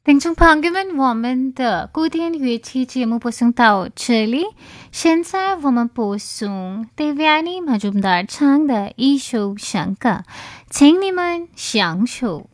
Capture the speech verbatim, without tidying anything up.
听众朋友们，我们的古典乐器节目播送到这里。现在我们播送 Devyani Majumdar 唱的一首山歌，请你们享受。